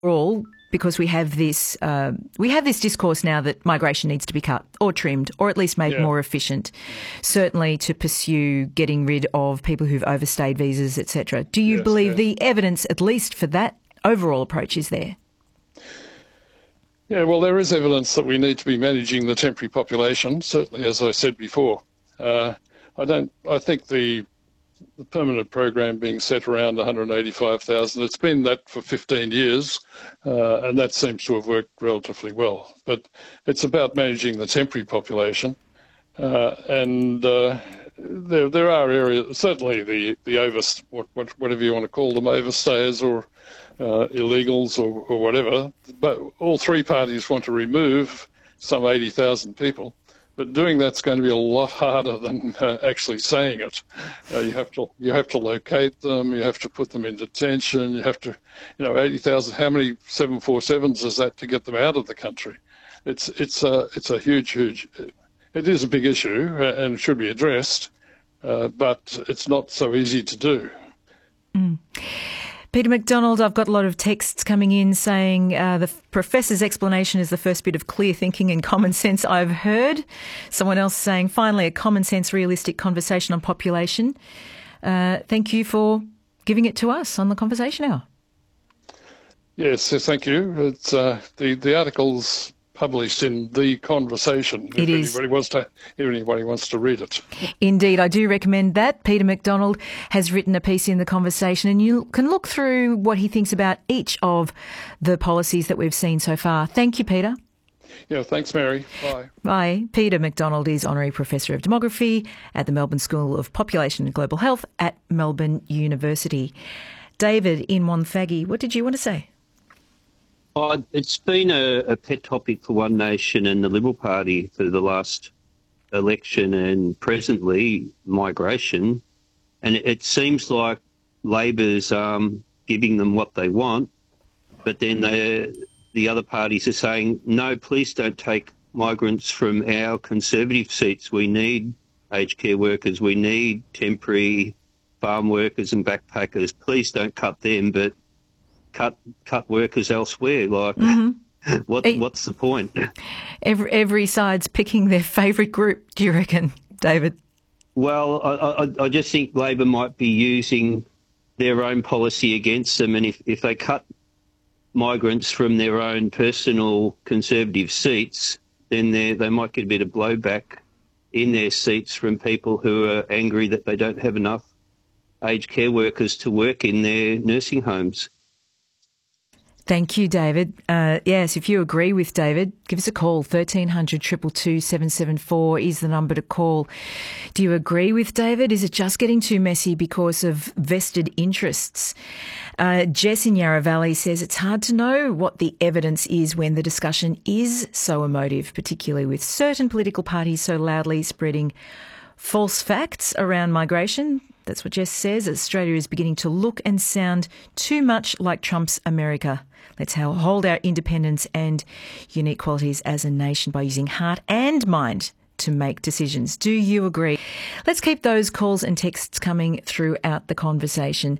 all, because we have this discourse now that migration needs to be cut or trimmed or at least made more efficient, certainly to pursue getting rid of people who've overstayed visas, etc. Do you believe the evidence, at least for that overall approach, is there? Yeah, well, there is evidence that we need to be managing the temporary population, certainly, as I said before. I think the permanent program being set around 185,000, it's been that for 15 years, and that seems to have worked relatively well. But it's about managing the temporary population, and there are areas, certainly whatever you want to call them, overstayers or illegals or whatever, but all three parties want to remove some 80,000 people. But doing that's going to be a lot harder than actually saying it. You have to locate them. You have to put them in detention. You have to, 80,000. How many 747s is that to get them out of the country? It's a huge. It is a big issue and should be addressed, but it's not so easy to do. Mm. Peter McDonald, I've got a lot of texts coming in saying the professor's explanation is the first bit of clear thinking and common sense I've heard. Someone else saying, finally, a common sense, realistic conversation on population. Thank you for giving it to us on the Conversation Hour. Yes, thank you. It's the article's published in The Conversation, if anybody wants to read it. Indeed, I do recommend that. Peter McDonald has written a piece in The Conversation, and you can look through what he thinks about each of the policies that we've seen so far. Thank you, Peter. Yeah, thanks, Mary. Bye. Bye. Peter McDonald is Honorary Professor of Demography at the Melbourne School of Population and Global Health at Melbourne University. David in Wonthaggi, what did you want to say? It's been a pet topic for One Nation and the Liberal Party for the last election and presently migration. And it seems like Labor's giving them what they want, but then the other parties are saying, no, please don't take migrants from our Conservative seats. We need aged care workers. We need temporary farm workers and backpackers. Please don't cut them, but cut workers elsewhere. Like, what's the point? Every side's picking their favourite group, do you reckon, David? Well, I just think Labor might be using their own policy against them, and if they cut migrants from their own personal Conservative seats, then they might get a bit of blowback in their seats from people who are angry that they don't have enough aged care workers to work in their nursing homes. Thank you, David. Yes, if you agree with David, give us a call. 1300 222 774 is the number to call. Do you agree with David? Is it just getting too messy because of vested interests? Jess in Yarra Valley says it's hard to know what the evidence is when the discussion is so emotive, particularly with certain political parties so loudly spreading false facts around migration. That's what Jess says. Australia is beginning to look and sound too much like Trump's America. Let's hold our independence and unique qualities as a nation by using heart and mind to make decisions. Do you agree? Let's keep those calls and texts coming throughout the conversation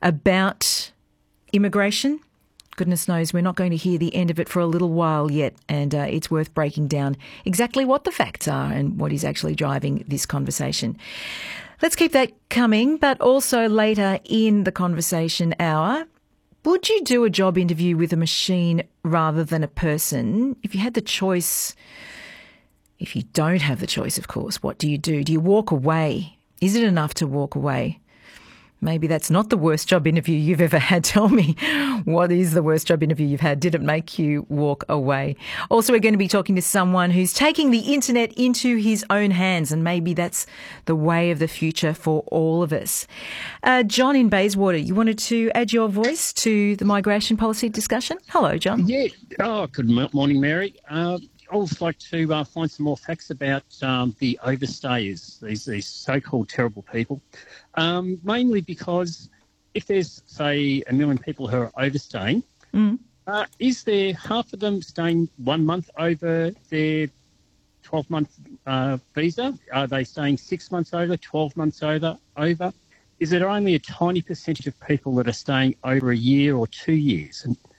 about immigration. Goodness knows we're not going to hear the end of it for a little while yet, and it's worth breaking down exactly what the facts are and what is actually driving this conversation. Let's keep that coming, but also later in the Conversation Hour, would you do a job interview with a machine rather than a person? If you had the choice, if you don't have the choice, of course, what do you do? Do you walk away? Is it enough to walk away? Maybe that's not the worst job interview you've ever had. Tell me, what is the worst job interview you've had? Did it make you walk away? Also, we're going to be talking to someone who's taking the internet into his own hands, and maybe that's the way of the future for all of us. John in Bayswater, you wanted to add your voice to the migration policy discussion? Hello, John. Yeah. Oh, good morning, Mary. I would like to find some more facts about the overstayers, these so-called terrible people, mainly because if there's, say, 1 million people who are overstaying, is there half of them staying 1 month over their 12-month visa? Are they staying 6 months over, 12 months over? Is there only a tiny percentage of people that are staying over a year or 2 years? And